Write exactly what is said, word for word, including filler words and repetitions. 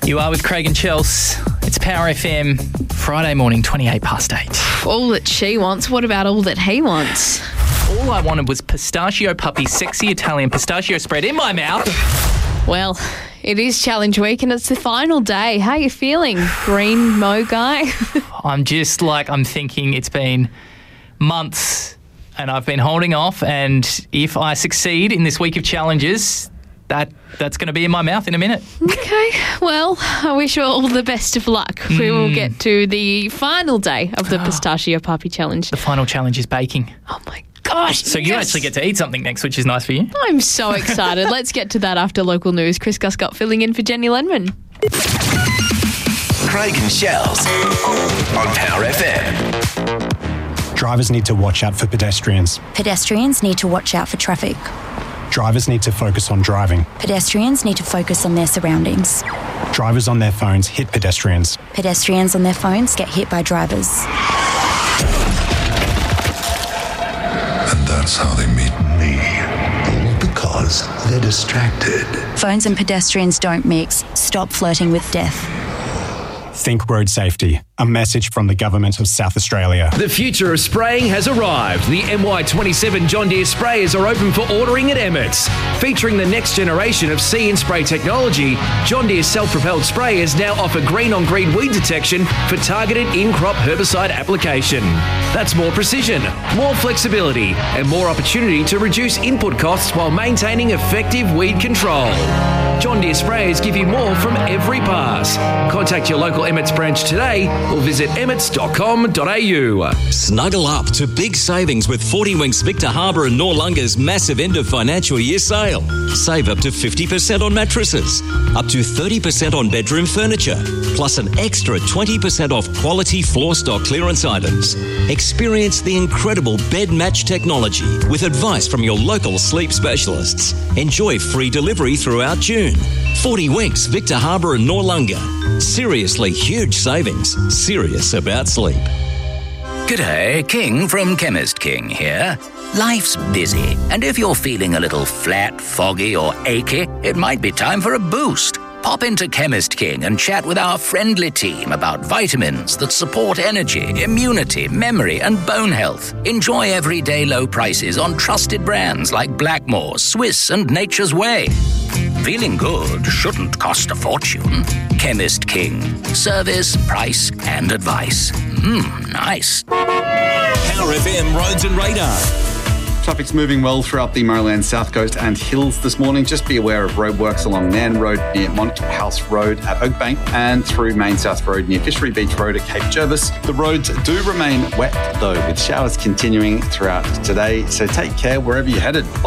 You are with Craig and Chels. It's Power F M, Friday morning, twenty-eight past eight. All that she wants. What about all that he wants? All I wanted was pistachio puppy, sexy Italian pistachio spread in my mouth. Well, it is challenge week and it's the final day. How are you feeling, green mo guy? I'm just like, I'm thinking it's been months and I've been holding off, and if I succeed in this week of challenges, that that's going to be in my mouth in a minute. Okay, well, I wish you all the best of luck. Mm. We will get to the final day of the pistachio puppy challenge. The final challenge is baking. Oh my gosh. So you yes. actually get to eat something next, which is nice for you. I'm so excited. Let's get to that after local news. Chris Guscott filling in for Jenny Lenman. Craig and Chels on Power F M. Drivers need to watch out for pedestrians. Pedestrians need to watch out for traffic. Drivers need to focus on driving. Pedestrians need to focus on their surroundings. Drivers on their phones hit pedestrians. Pedestrians on their phones get hit by drivers. And that's how they meet me. All because they're distracted. Phones and pedestrians don't mix. Stop flirting with death. Think road safety. A message from the Government of South Australia. The future of spraying has arrived. The M Y twenty-seven John Deere sprayers are open for ordering at Emmett's. Featuring the next generation of See and Spray technology, John Deere self-propelled sprayers now offer green-on-green weed detection for targeted in-crop herbicide application. That's more precision, more flexibility, and more opportunity to reduce input costs while maintaining effective weed control. John Deere sprayers give you more from every pass. Contact your local Emmett's branch today or visit emmets dot com dot a u. Snuggle up to big savings with forty Winks Victor Harbour and Noarlunga's massive end of financial year sale. Save up to fifty percent on mattresses, up to thirty percent on bedroom furniture, plus an extra twenty percent off quality floor stock clearance items. Experience the incredible bed match technology with advice from your local sleep specialists. Enjoy free delivery throughout June. forty Winks Victor Harbour and Noarlunga. Seriously huge savings. Serious about sleep. G'day, King from Chemist King here. Life's busy, and if you're feeling a little flat, foggy or achy, it might be time for a boost. Pop into Chemist King and chat with our friendly team about vitamins that support energy, immunity, memory and bone health. Enjoy everyday low prices on trusted brands like Blackmore, Swiss and Nature's Way. Feeling good shouldn't cost a fortune. Chemist King. Service, price and advice. Mmm, nice. Power F M Roads and Radar. Traffic's moving well throughout the Murray-Land South Coast and Hills this morning. Just be aware of roadworks along Nan Road near Montague House Road at Oakbank and through Main South Road near Fishery Beach Road at Cape Jervis. The roads do remain wet though, with showers continuing throughout today, so take care wherever you're headed.